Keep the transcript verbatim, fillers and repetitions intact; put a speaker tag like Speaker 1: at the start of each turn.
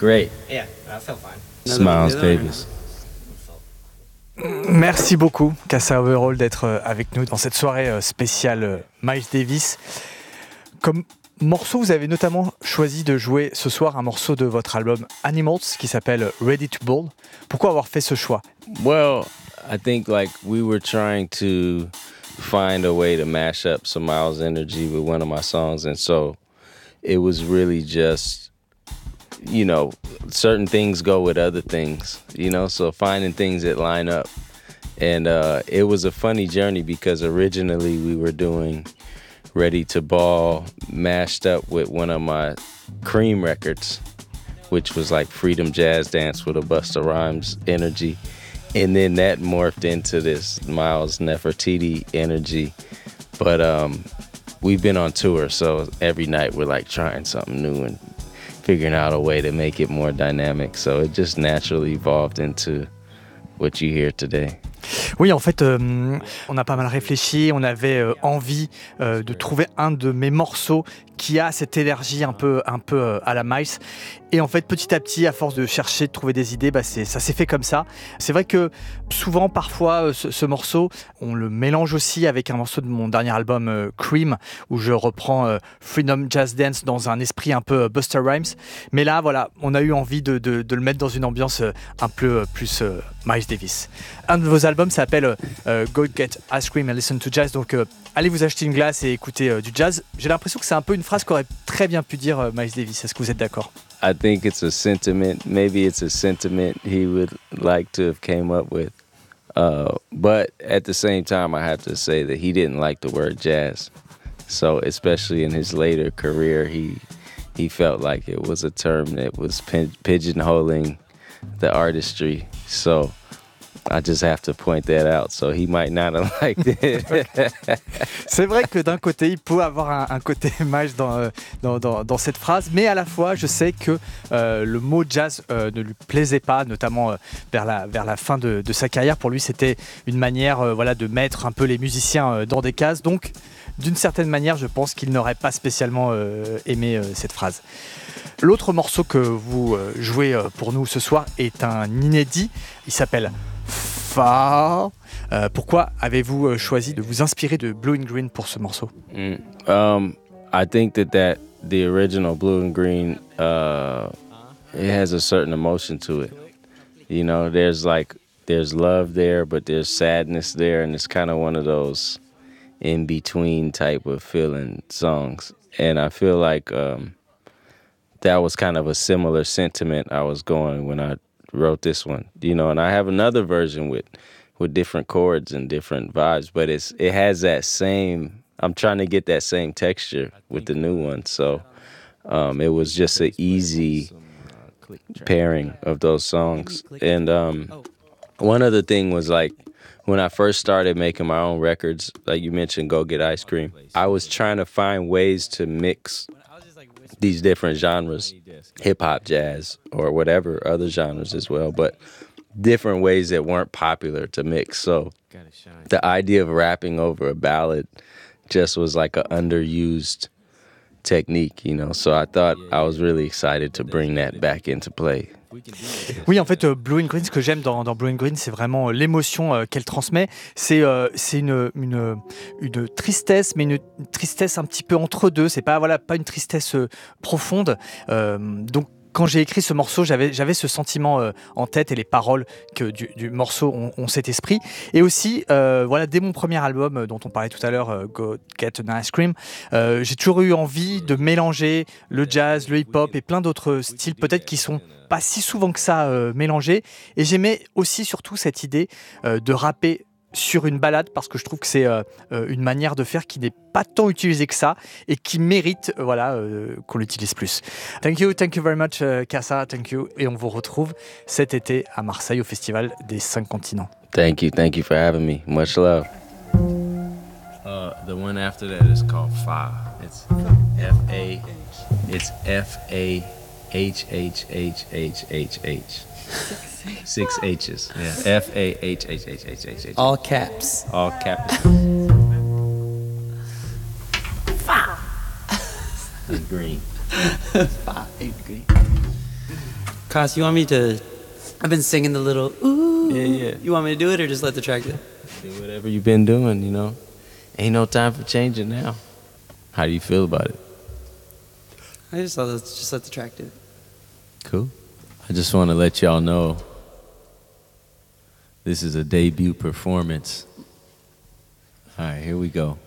Speaker 1: great.
Speaker 2: Yeah, I felt fine.
Speaker 1: Smiles Davis.
Speaker 3: Merci beaucoup, Kassa Overall, d'être avec nous dans cette soirée spéciale Miles Davis. Comme morceau, vous avez notamment choisi de jouer ce soir un morceau de votre album Animals qui s'appelle Ready to Ball. Pourquoi avoir fait ce choix?
Speaker 1: Well, I think like we were trying to find a way to mash up some Miles energy with one of my songs, and so it was really just, you know, certain things go with other things, you know, so finding things that line up. And uh, it was a funny journey because originally we were doing Ready to Ball mashed up with one of my Cream records, which was like Freedom Jazz Dance with a Busta Rhymes energy. And then that morphed into this Miles Nefertiti energy. But um, we've been on tour, so every night we're like trying something new and figuring out a way to make it more dynamic. So it just naturally evolved into what you hear today.
Speaker 3: Oui, en fait, euh, on a pas mal réfléchi, on avait euh, envie euh, de trouver un de mes morceaux qui a cette énergie un peu, un peu euh, à la Miles. Et en fait, petit à petit, à force de chercher, de trouver des idées, bah c'est, ça s'est fait comme ça. C'est vrai que souvent, parfois, ce, ce morceau, on le mélange aussi avec un morceau de mon dernier album euh, Cream, où je reprends euh, Freedom Jazz Dance dans un esprit un peu euh, Busta Rhymes. Mais là, voilà, on a eu envie de, de, de le mettre dans une ambiance euh, un peu euh, plus euh, Miles Davis. Un de vos albums s'appelle euh, Go Get Ice Cream and Listen to Jazz. Donc, euh, allez vous acheter une glace et écouter euh, du jazz. J'ai l'impression que c'est un peu une phrase qu'aurait très bien pu dire euh, Miles Davis. Est-ce que vous êtes d'accord?
Speaker 1: I think it's a sentiment. Maybe it's a sentiment he would like to have came up with. Uh, but at the same time, I have to say that he didn't like the word jazz. So especially in his later career, he he felt like it was a term that was pin- pigeonholing the artistry. So I just have to point that out. So he might not have liked it.
Speaker 3: C'est vrai que d'un côté, il peut avoir un, un côté Miles dans, dans, dans, dans cette phrase, mais à la fois, je sais que euh, le mot jazz euh, ne lui plaisait pas, notamment euh, vers, la, vers la fin de, de sa carrière. Pour lui, c'était une manière euh, voilà, de mettre un peu les musiciens euh, dans des cases. Donc, d'une certaine manière, je pense qu'il n'aurait pas spécialement euh, aimé euh, cette phrase. L'autre morceau que vous euh, jouez euh, pour nous ce soir est un inédit. Il s'appelle Far. Euh, pourquoi avez-vous euh, choisi de vous inspirer de Blue and Green pour ce morceau?
Speaker 1: Mm. Um, I think that, that the original Blue and Green, uh, it has a certain emotion to it. You know, there's like, there's love there, but there's sadness there, and it's kind of one of those in-between type of feeling songs. And I feel like um, that was kind of a similar sentiment I was going when I wrote this one, you know, and I have another version with with different chords and different vibes, but it's it has that same, I'm trying to get that same texture with the new one, so um, it was just an easy pairing of those songs. And um, one other thing was like, when I first started making my own records, like you mentioned, Go Get Ice Cream, I was trying to find ways to mix these different genres, hip-hop, jazz, or whatever other genres as well, but different ways that weren't popular to mix. So the idea of rapping over a ballad just was like an underused technique, you know, so I thought I was really excited to bring that back into play.
Speaker 3: Oui, en fait, euh, Blue and Green, ce que j'aime dans, dans Blue and Green, c'est vraiment euh, l'émotion euh, qu'elle transmet. C'est, euh, c'est une, une, une tristesse, mais une, une tristesse un petit peu entre deux. C'est pas, voilà, pas une tristesse euh, profonde. Euh, donc, quand j'ai écrit ce morceau, j'avais, j'avais ce sentiment euh, en tête et les paroles que du, du morceau ont, ont cet esprit. Et aussi, euh, voilà, dès mon premier album euh, dont on parlait tout à l'heure, euh, Go Get an Ice Cream, euh, j'ai toujours eu envie de mélanger le jazz, le hip-hop et plein d'autres styles peut-être qui sont pas si souvent que ça euh, mélangés. Et j'aimais aussi surtout cette idée euh, de rapper sur une balade parce que je trouve que c'est euh, une manière de faire qui n'est pas tant utilisée que ça et qui mérite euh, voilà, euh, qu'on l'utilise plus. Thank you, thank you very much uh, Kassa, thank you. Et on vous retrouve cet été à Marseille au Festival des cinq continents.
Speaker 1: Thank you, thank you for having me. Much love. Uh, the one after that is called Fa. It's F A. It's F A H H H H H H. Six H's. Yeah. F A H H H H H H.
Speaker 2: All caps.
Speaker 1: All caps.
Speaker 2: Fa.
Speaker 1: And green.
Speaker 2: Fa and green. Koss, you want me to? I've been singing the little ooh.
Speaker 1: Yeah, yeah.
Speaker 2: You want me to do it or just let the track do it?
Speaker 1: Do whatever you've been doing, you know. Ain't no time for changing now. How do you feel about it?
Speaker 2: I just let just let the track do it.
Speaker 1: Cool. I just want to let y'all know this is a debut performance. All right, here we go.